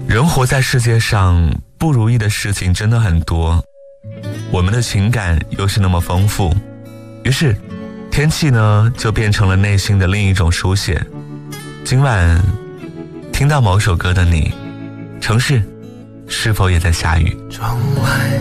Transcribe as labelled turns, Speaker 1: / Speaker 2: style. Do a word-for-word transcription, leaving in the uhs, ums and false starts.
Speaker 1: 人活在世界上，不如意的事情真的很多，我们的情感又是那么丰富，于是天气呢就变成了内心的另一种书写。今晚听到某首歌的你，城市是否也在下雨？
Speaker 2: 窗外